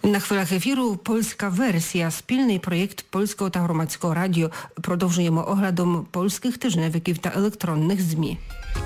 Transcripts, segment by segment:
На хвилях ефіру польська версія, спільний проєкт Польського та Громадського радіо. Продовжуємо оглядом польських тижневиків та електронних ЗМІ.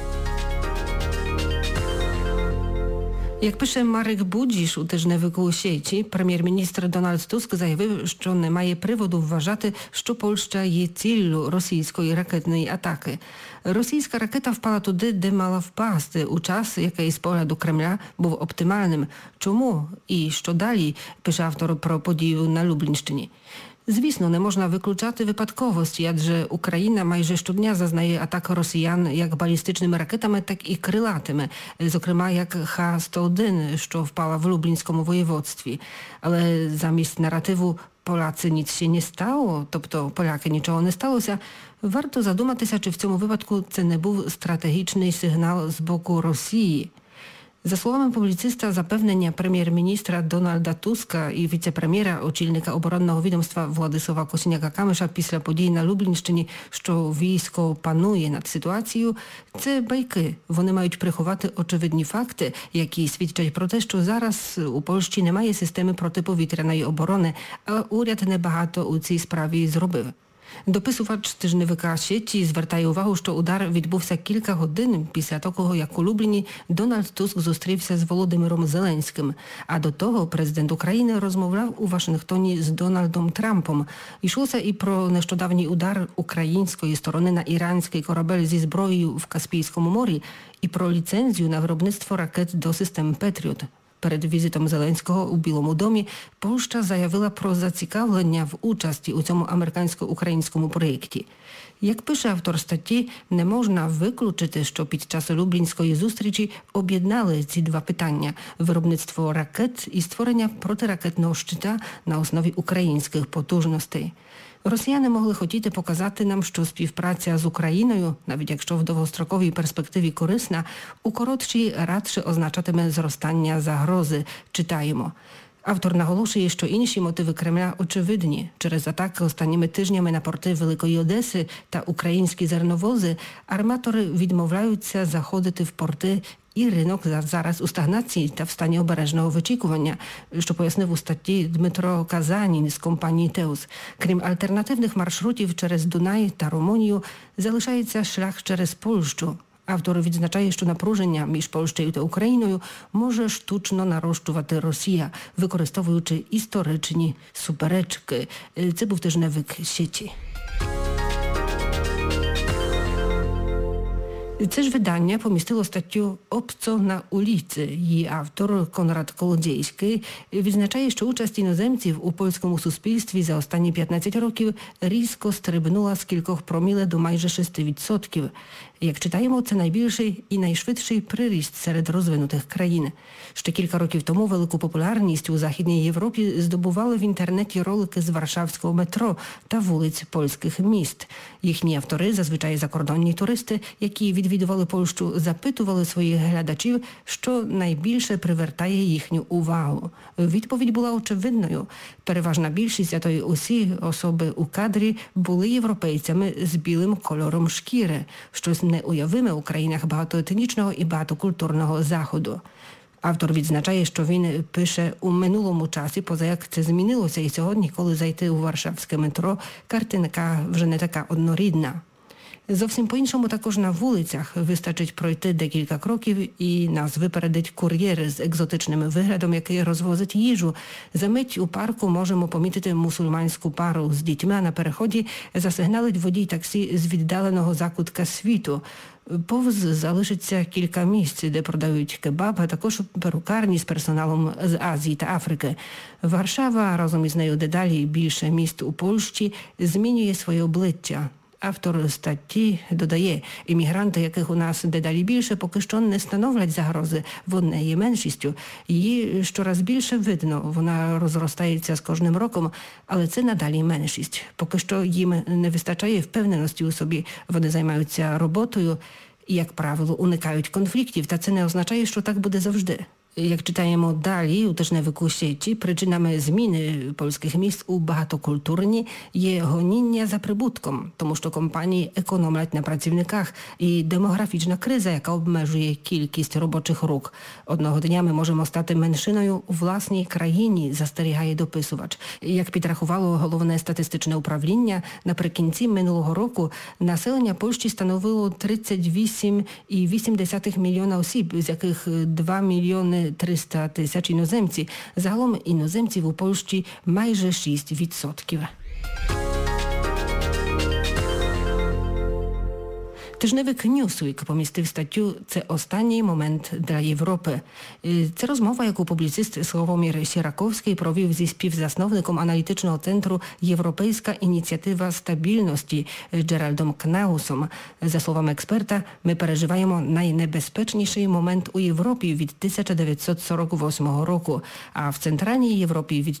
Як пише Марек Будзіш у тижневику «Сіті», прем'єр-міністр Дональд Туск заявив, що немає приводу вважати, що Польща є ціллю російської ракетної атаки. Російська ракета впала туди, де мала впасти, у час, який з погляду Кремля був оптимальним. Чому і що далі, пише автор про подію на Люблінщині. Звісно, не можна виключати випадковості, адже Україна майже щодня зазнає атак росіян як балістичними ракетами, так і крилатими, зокрема як Х-101, що впала в Люблінському воєводстві. Але замість наративу «Поляці nic się nie stało», тобто «Поляки нічого не сталося», варто задуматися, чи в цьому випадку це не був стратегічний сигнал з боку Росії. За словами публіциста, запевнення прем'єр-міністра Дональда Туска і віце-прем'єра, очільника оборонного відомства Владислава Косиняка-Камиша після подій на Люблінщині, що військо панує над ситуацією, це байки. Вони мають приховати очевидні факти, які свідчать про те, що зараз у Польщі немає системи протиповітряної оборони, а уряд небагато у цій справі зробив. Дописувач тижневика «Сіті» звертає увагу, що удар відбувся кілька годин після того, як у Любліні Дональд Туск зустрівся з Володимиром Зеленським. А до того президент України розмовляв у Вашингтоні з Дональдом Трампом. Йшлося і про нещодавній удар української сторони на іранський корабель зі зброєю в Каспійському морі і про ліцензію на виробництво ракет до систем «Петріот». Перед візитом Зеленського у Білому домі Польща заявила про зацікавлення в участі у цьому американсько-українському проєкті. Як пише автор статті, не можна виключити, що під час Люблінської зустрічі об'єднали ці два питання – виробництво ракет і створення протиракетного щита на основі українських потужностей. Росіяни могли хотіти показати нам, що співпраця з Україною, навіть якщо в довгостроковій перспективі корисна, у коротшій радше означатиме зростання загрози, читаємо. Автор наголошує, що інші мотиви Кремля очевидні. Через атаки останніми тижнями на порти Великої Одеси та українські зерновози арматори відмовляються заходити в порти, і ринок зараз у стагнації та в стані обережного вичікування, що пояснив у статті Дмитро Казанін з компанії «Теус». Крім альтернативних маршрутів через Дунай та Румунію, залишається шлях через Польщу. Автор відзначає, що напруження між Польщею та Україною може штучно нарощувати Росія, використовуючи історичні суперечки. Це був тижневик «Сіті». Це ж видання помістило статтю «Обco на ulicy». Її автор Конрад Колодзейський відзначає, що участь іноземців у польському суспільстві за останні 15 років різко стрибнула з кількох проміле до майже 6%. Як читаємо, це найбільший і найшвидший приріст серед розвинутих країн. Ще кілька років тому велику популярність у Західній Європі здобували в інтернеті ролики з варшавського метро та вулиць польських міст. Їхні автори, зазвичай закордонні туристи, які відвідували Польщу, запитували своїх глядачів, що найбільше привертає їхню увагу. Відповідь була очевидною. Переважна більшість, а то й усі особи у кадрі були європейцями з білим кольором шкіри, щось неуявиме у країнах багатоетнічного і багатокультурного Заходу. Автор відзначає, що він пише у минулому часі, поза як це змінилося і сьогодні, коли зайти у варшавське метро, картинка вже не така однорідна. Зовсім по-іншому також на вулицях. Вистачить пройти декілька кроків і нас випередить кур'єр з екзотичним виглядом, який розвозить їжу. Замить у парку можемо помітити мусульманську пару з дітьми, а на переході засигналить водій таксі з віддаленого закутка світу. Повз залишиться кілька місць, де продають кебаб, а також перукарні з персоналом з Азії та Африки. Варшава, разом із нею дедалі більше міст у Польщі, змінює своє обличчя. Автор статті додає, іммігранти, яких у нас дедалі більше, поки що не становлять загрози, вони є меншістю. Її щораз більше видно, вона розростається з кожним роком, але це надалі меншість. Поки що їм не вистачає впевненості у собі, вони займаються роботою і, як правило, уникають конфліктів, та це не означає, що так буде завжди. Як читаємо далі у тижневику «Сіті», причинами зміни польських міст у багатокультурні є гоніння за прибутком, тому що компанії економлять на працівниках, і демографічна криза, яка обмежує кількість робочих рук. Одного дня ми можемо стати меншиною у власній країні, застерігає дописувач. Як підрахувало головне статистичне управління, наприкінці минулого року населення Польщі становило 38,8 мільйона осіб, з яких 2 мільйони 300 тисяч іноземці. Загалом іноземців у Польщі майже 6%. Тижневик Newsweek помістив статтю «Це останній момент для Європи». Це розмова, яку публіцист Славомір Сіраковський провів зі співзасновником аналітичного центру «Європейська ініціатива стабільності» Джеральдом Кнаусом. За словами експерта, ми переживаємо найнебезпечніший момент у Європі від 1948 року, а в Центральній Європі від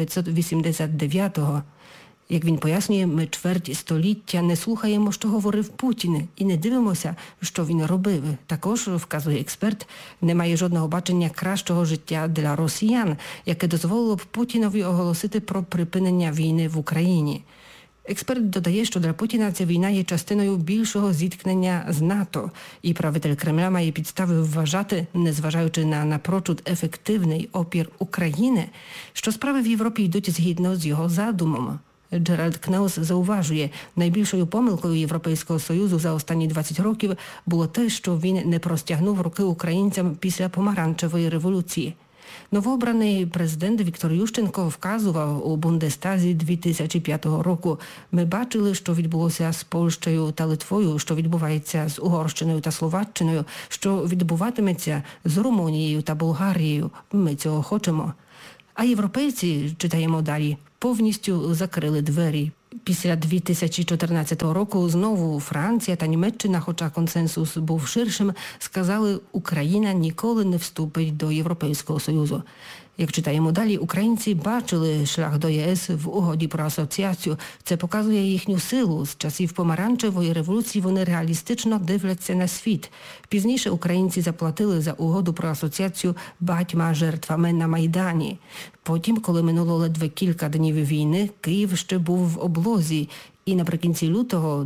1989-го. Як він пояснює, ми чверть століття не слухаємо, що говорив Путін, і не дивимося, що він робив. Також, вказує експерт, немає жодного бачення кращого життя для росіян, яке дозволило б Путінові оголосити про припинення війни в Україні. Експерт додає, що для Путіна ця війна є частиною більшого зіткнення з НАТО, і правитель Кремля має підстави вважати, незважаючи на напрочуд ефективний опір України, що справи в Європі йдуть згідно з його задумом. Джеральд Кнаус зауважує, найбільшою помилкою Європейського Союзу за останні 20 років було те, що він не простягнув руки українцям після помаранчевої революції. Новообраний президент Віктор Ющенко вказував у Бундестазі 2005 року: «Ми бачили, що відбулося з Польщею та Литвою, що відбувається з Угорщиною та Словаччиною, що відбуватиметься з Румунією та Болгарією. Ми цього хочемо». А європейці, читаємо далі, повністю закрили двері. Після 2014 року знову Франція та Німеччина, хоча консенсус був ширшим, сказали, Україна ніколи не вступить до Європейського Союзу. Як читаємо далі, українці бачили шлях до ЄС в угоді про асоціацію. Це показує їхню силу. З часів помаранчевої революції вони реалістично дивляться на світ. Пізніше українці заплатили за угоду про асоціацію багатьма жертвами на Майдані. Потім, коли минуло ледве кілька днів війни, Київ ще був в облозі. І наприкінці лютого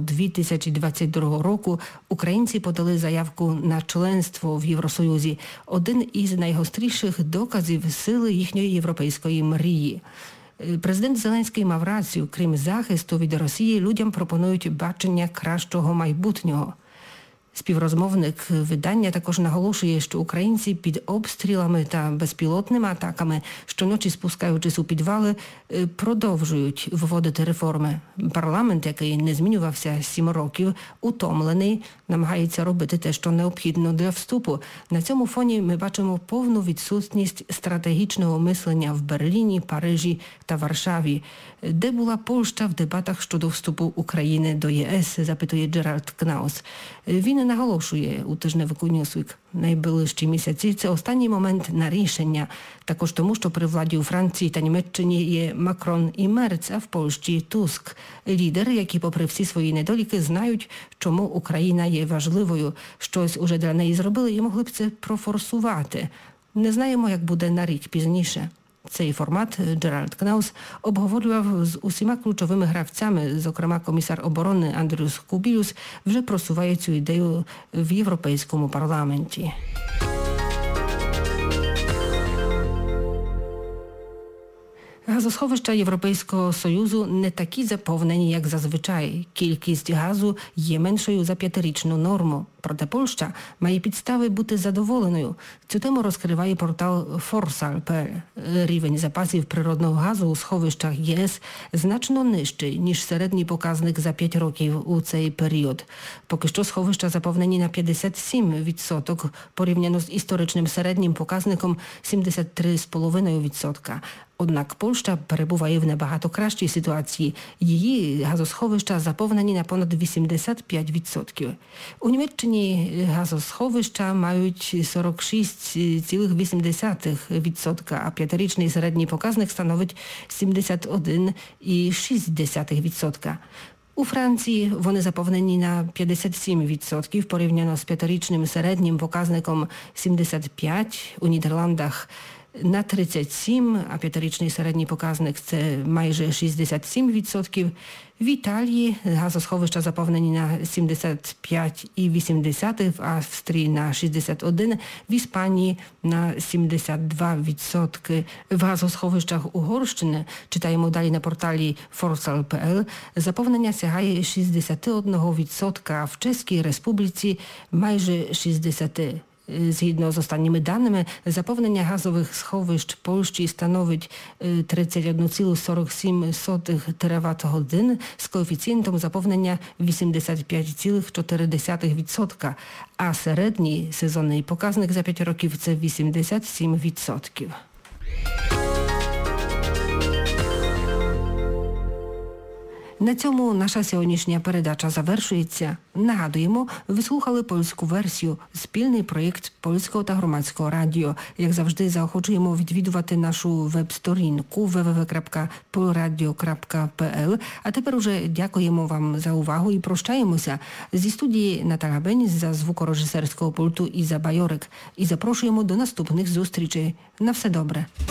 2022 року українці подали заявку на членство в Євросоюзі. Один із найгостріших доказів сили їхньої європейської мрії. Президент Зеленський мав рацію, крім захисту від Росії, людям пропонують бачення кращого майбутнього. Співрозмовник видання також наголошує, що українці під обстрілами та безпілотними атаками, щоночі спускаючись у підвали, продовжують вводити реформи. Парламент, який не змінювався 7 років, утомлений, намагається робити те, що необхідно для вступу. На цьому фоні ми бачимо повну відсутність стратегічного мислення в Берліні, Парижі та Варшаві. Де була Польща в дебатах щодо вступу України до ЄС, запитує Джеральд Кнаус. Він наголошує у тижневику Newsweek: найближчі місяці – це останній момент на рішення. Також тому, що при владі у Франції та Німеччині є Макрон і Мерц, а в Польщі – Туск. Лідери, які попри всі свої недоліки знають, чому Україна є важливою. Щось уже для неї зробили і могли б це профорсувати. Не знаємо, як буде на рік пізніше. Цей формат Джеральд Кнаус обговорював з усіма ключовими гравцями, зокрема комісар оборони Андрюс Кубілюс вже просуває цю ідею в Європейському парламенті. Газосховища Європейського Союзу не такі заповнені, як зазвичай. Кількість газу є меншою за 5-річну норму. Проте Польща має підстави бути задоволеною. Цю тему розкриває портал Forsal.pl. Рівень запасів природного газу у сховищах ЄС значно нижчий, ніж середній показник за 5 років у цей період. Поки що сховища заповнені на 57%, порівняно з історичним середнім показником 73,5%. Однак Польща перебуває в набагато кращій ситуації. Її газосховища заповнені на понад 85%. У Німеччині газосховища мають 46,8%, а 5-річний середній показник становить 71,6%. У Франції вони заповнені на 57% порівняно з п'ятирічним середнім показником 75%. У Нідерландах на 37%, а п'ятирічний середній показник це майже 67%. В Італії газосховища заповнені на 75,8%, в Австрії на 61%, в Іспанії на 72%. В газосховищах Угорщини, читаємо далі на порталі Forsal.pl, заповнення сягає 61%, а в Чеській Республіці майже 60%. Згідно з останніми даними, заповнення газових сховищ Польщі становить 31,47 тераватт-годин з коефіцієнтом заповнення 85,4%, а середній сезонний показник за 5 років – це 87%. На цьому наша сьогоднішня передача завершується. Нагадуємо, ви слухали польську версію, спільний проєкт Польського та Громадського радіо. Як завжди, заохочуємо відвідувати нашу веб-сторінку www.polradio.pl. А тепер уже дякуємо вам за увагу і прощаємося. Зі студії Наталя Бень, за звукорежисерського пульту Іза Байорик. І запрошуємо до наступних зустрічей. На все добре.